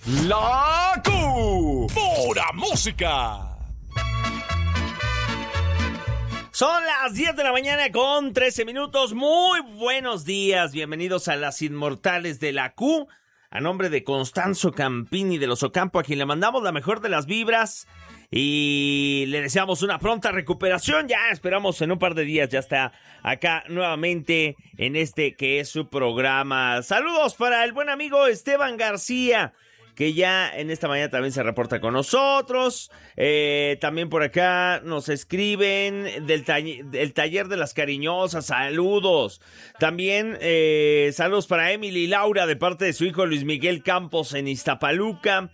La Pura Música. Son las 10 de la mañana con 13 minutos. Muy buenos días. Bienvenidos a las Inmortales de la Q. A nombre de Constanzo Campini de Los Ocampo, a quien le mandamos la mejor de las vibras y le deseamos una pronta recuperación. Ya esperamos en un par de días, ya está acá nuevamente en este que es su programa. Saludos para el buen amigo Esteban García, que ya en esta mañana también se reporta con nosotros. También por acá nos escriben del taller de las cariñosas. Saludos. También saludos para Emily y Laura de parte de su hijo Luis Miguel Campos en Iztapaluca.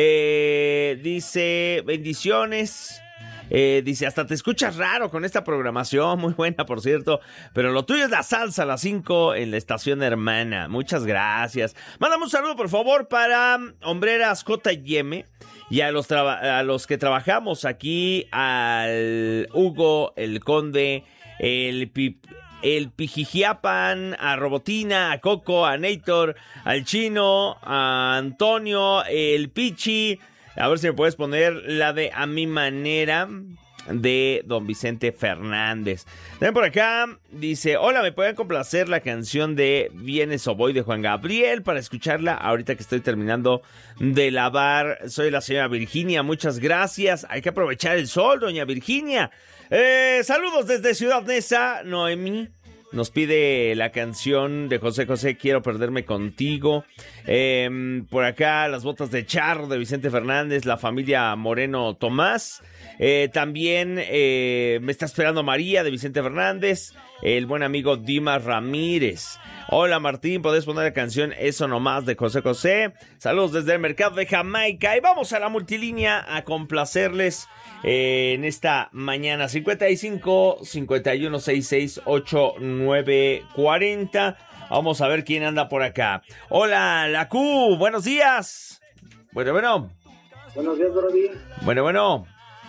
Dice, bendiciones. Dice, hasta te escuchas raro con esta programación, muy buena por cierto, pero lo tuyo es la salsa a las 5 en la estación hermana. Muchas gracias. Mándame un saludo por favor para Hombreras J&M y a los que trabajamos aquí, al Hugo, el Conde, el Pijijiapan, a Robotina, a Coco, a Neitor, al Chino, a Antonio, el Pichi. A ver si me puedes poner la de A Mi Manera de Don Vicente Fernández. También por acá dice, hola, ¿me pueden complacer la canción de Vienes o Voy de Juan Gabriel para escucharla ahorita que estoy terminando de lavar? Soy la señora Virginia, muchas gracias. Hay que aprovechar el sol, doña Virginia. Saludos desde Ciudad Neza. Noemí nos pide la canción de José José, Quiero Perderme Contigo. Por acá, Las Botas de Charro de Vicente Fernández, la familia Moreno Tomás. También Me Está Esperando María de Vicente Fernández. El buen amigo Dimas Ramírez. Hola Martín, ¿podés poner la canción Eso Nomás de José José? Saludos desde el mercado de Jamaica. Y vamos a la multilínea a complacerles en esta mañana. 55 51 66 89 40. Vamos a ver quién anda por acá. Hola, la Q, buenos días. Bueno. Buenos días, Brody. Bueno.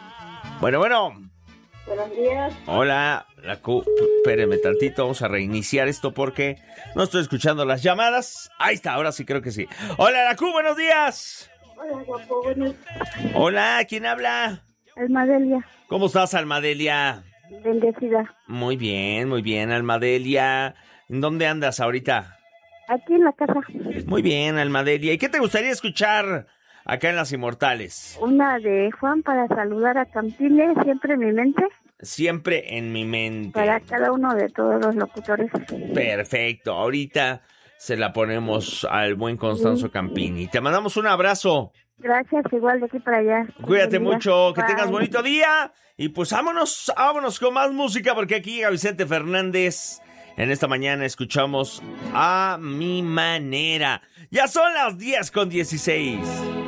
Buenos días. Hola, la Q. Espérenme tantito, vamos a reiniciar esto porque no estoy escuchando las llamadas. Ahí está, ahora sí creo que sí. Hola, la Q, buenos días. Hola, guapo, buenos. Hola, ¿quién habla? Almadelia. ¿Cómo estás, Almadelia? Bendecida. Muy bien, Almadelia. ¿En dónde andas ahorita? Aquí en la casa. Muy bien, Almadelia. ¿Y qué te gustaría escuchar acá en Las Inmortales? Una de Juan para saludar a Campile, siempre en mi mente. Siempre en mi mente. Para cada uno de todos los locutores. Perfecto. Ahorita se la ponemos al buen Constanzo Campini. Te mandamos un abrazo. Gracias, igual de aquí para allá. Cuídate mucho, que Bye. tengas bonito día. Y pues vámonos con más música porque aquí llega Vicente Fernández. En esta mañana escuchamos A Mi Manera. Ya son las 10:16.